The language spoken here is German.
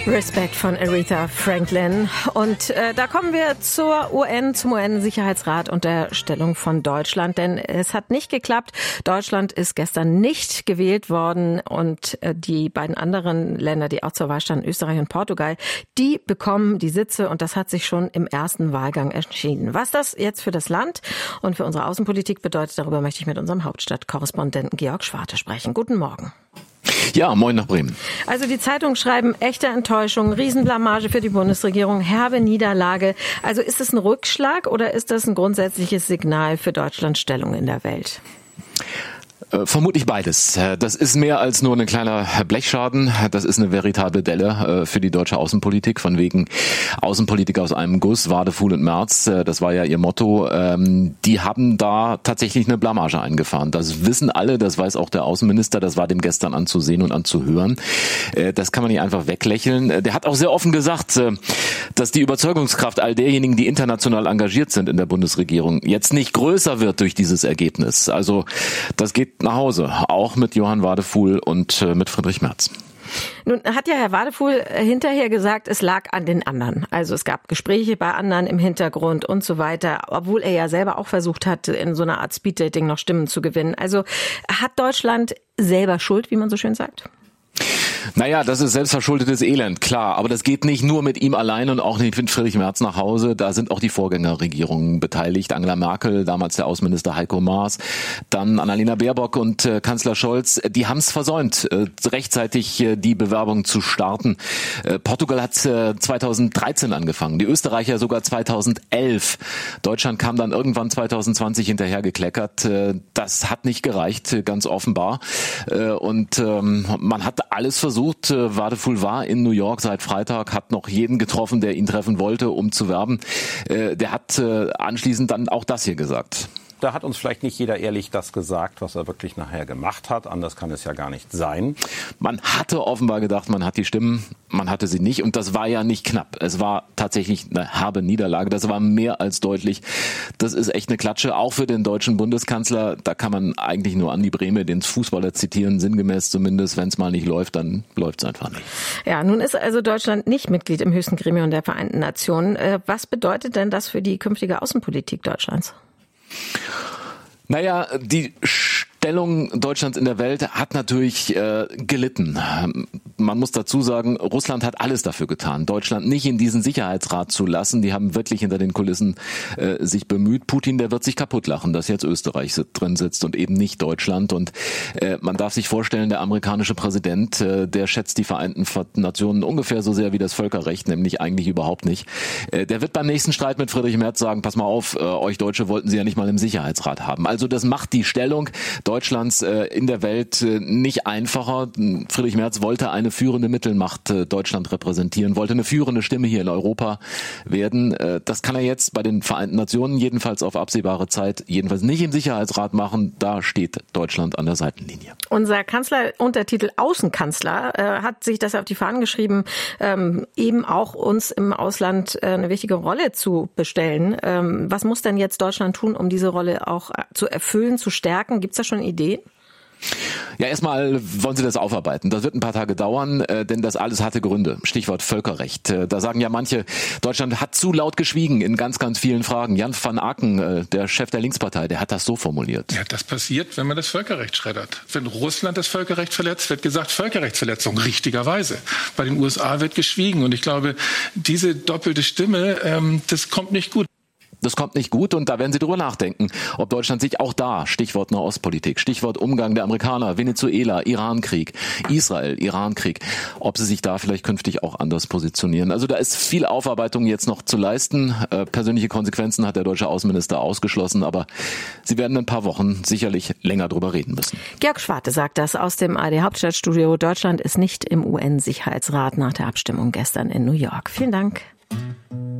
Respect von Aretha Franklin. Und da kommen wir zum UN-Sicherheitsrat und der Stellung von Deutschland. Denn es hat nicht geklappt. Deutschland ist gestern nicht gewählt worden. Und die beiden anderen Länder, die auch zur Wahl standen, Österreich und Portugal, die bekommen die Sitze. Und das hat sich schon im ersten Wahlgang entschieden. Was das jetzt für das Land und für unsere Außenpolitik bedeutet, darüber möchte ich mit unserem Hauptstadtkorrespondenten Georg Schwarte sprechen. Guten Morgen. Ja, moin nach Bremen. Also die Zeitungen schreiben, echte Enttäuschung, Riesenblamage für die Bundesregierung, herbe Niederlage. Also ist es ein Rückschlag oder ist das ein grundsätzliches Signal für Deutschlands Stellung in der Welt? Vermutlich beides. Das ist mehr als nur ein kleiner Blechschaden. Das ist eine veritable Delle für die deutsche Außenpolitik. Von wegen Außenpolitik aus einem Guss, Wade, Fuhl und Merz. Das war ja ihr Motto. Die haben da tatsächlich eine Blamage eingefahren. Das wissen alle, das weiß auch der Außenminister. Das war dem gestern anzusehen und anzuhören. Das kann man nicht einfach weglächeln. Der hat auch sehr offen gesagt, dass die Überzeugungskraft all derjenigen, die international engagiert sind in der Bundesregierung, jetzt nicht größer wird durch dieses Ergebnis. Also das geht nach Hause, auch mit Johann Wadefuhl und mit Friedrich Merz. Nun hat ja Herr Wadefuhl hinterher gesagt, es lag an den anderen. Also es gab Gespräche bei anderen im Hintergrund und so weiter, obwohl er ja selber auch versucht hat, in so einer Art Speeddating noch Stimmen zu gewinnen. Also hat Deutschland selber Schuld, wie man so schön sagt? Naja, das ist selbstverschuldetes Elend, klar. Aber das geht nicht nur mit ihm allein und auch nicht mit Friedrich Merz nach Hause. Da sind auch die Vorgängerregierungen beteiligt. Angela Merkel, damals der Außenminister Heiko Maas, dann Annalena Baerbock und Kanzler Scholz. Die haben es versäumt, rechtzeitig die Bewerbung zu starten. Portugal hat 2013 angefangen, die Österreicher sogar 2011. Deutschland kam dann irgendwann 2020 hinterhergekleckert. Das hat nicht gereicht, ganz offenbar. Und man hat alles versucht. Wadefuhl war in New York seit Freitag, hat noch jeden getroffen, der ihn treffen wollte, um zu werben. Der hat anschließend dann auch das hier gesagt. Da hat uns vielleicht nicht jeder ehrlich das gesagt, was er wirklich nachher gemacht hat. Anders kann es ja gar nicht sein. Man hatte offenbar gedacht, man hat die Stimmen, man hatte sie nicht. Und das war ja nicht knapp. Es war tatsächlich eine herbe Niederlage. Das war mehr als deutlich. Das ist echt eine Klatsche, auch für den deutschen Bundeskanzler. Da kann man eigentlich nur Andi Brehme, den Fußballer, zitieren, sinngemäß zumindest. Wenn es mal nicht läuft, dann läuft es einfach nicht. Ja, nun ist also Deutschland nicht Mitglied im höchsten Gremium der Vereinten Nationen. Was bedeutet denn das für die künftige Außenpolitik Deutschlands? Naja, die Stellung Deutschlands in der Welt hat natürlich gelitten. Man muss dazu sagen, Russland hat alles dafür getan, Deutschland nicht in diesen Sicherheitsrat zu lassen. Die haben wirklich hinter den Kulissen sich bemüht. Putin, der wird sich kaputt lachen, dass jetzt Österreich drin sitzt und eben nicht Deutschland. Und man darf sich vorstellen, der amerikanische Präsident, der schätzt die Vereinten Nationen ungefähr so sehr wie das Völkerrecht, nämlich eigentlich überhaupt nicht. Der wird beim nächsten Streit mit Friedrich Merz sagen, pass mal auf, euch Deutsche wollten sie ja nicht mal im Sicherheitsrat haben. Also das macht die Stellung Deutschlands in der Welt nicht einfacher. Friedrich Merz wollte eine führende Mittelmacht Deutschland repräsentieren, wollte eine führende Stimme hier in Europa werden. Das kann er jetzt bei den Vereinten Nationen jedenfalls auf absehbare Zeit jedenfalls nicht im Sicherheitsrat machen. Da steht Deutschland an der Seitenlinie. Unser Kanzler, Untertitel Außenkanzler, hat sich das auf die Fahnen geschrieben, eben auch uns im Ausland eine wichtige Rolle zu bestellen. Was muss denn jetzt Deutschland tun, um diese Rolle auch zu erfüllen, zu stärken? Gibt es da schon Ideen? Ja, erstmal wollen sie das aufarbeiten. Das wird ein paar Tage dauern, denn das alles hatte Gründe. Stichwort Völkerrecht. Da sagen ja manche, Deutschland hat zu laut geschwiegen in ganz, ganz vielen Fragen. Jan van Aken, der Chef der Linkspartei, der hat das so formuliert. Ja, das passiert, wenn man das Völkerrecht schreddert. Wenn Russland das Völkerrecht verletzt, wird gesagt Völkerrechtsverletzung, richtigerweise. Bei den USA wird geschwiegen. Und ich glaube, diese doppelte Stimme, das kommt nicht gut. Das kommt nicht gut und da werden sie drüber nachdenken, ob Deutschland sich auch da, Stichwort Nahostpolitik, Stichwort Umgang der Amerikaner, Venezuela, Irankrieg, Israel, Irankrieg, ob sie sich da vielleicht künftig auch anders positionieren. Also da ist viel Aufarbeitung jetzt noch zu leisten. Persönliche Konsequenzen hat der deutsche Außenminister ausgeschlossen, aber sie werden in ein paar Wochen sicherlich länger drüber reden müssen. Georg Schwarte sagt das aus dem ARD Hauptstadtstudio. Deutschland ist nicht im UN-Sicherheitsrat nach der Abstimmung gestern in New York. Vielen Dank.